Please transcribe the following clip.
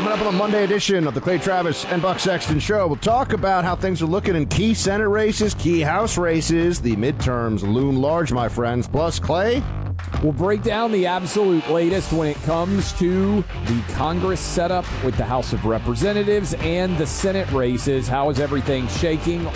Coming up on the Monday edition of the Clay Travis and Buck Sexton Show, we'll talk about how things are looking in key Senate races, key House races. The midterms loom large, my friends. Plus, Clay, we'll break down the absolute latest when it comes to the Congress setup with the House of Representatives and the Senate races. How is everything shaking